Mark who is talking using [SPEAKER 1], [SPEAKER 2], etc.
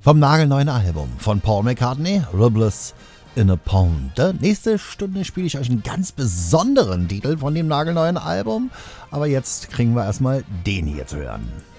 [SPEAKER 1] vom nagelneuen Album von Paul McCartney, Ribbles in a Pond. Nächste Stunde spiele ich euch einen ganz besonderen Titel von dem nagelneuen Album, aber jetzt kriegen wir erstmal den hier zu hören.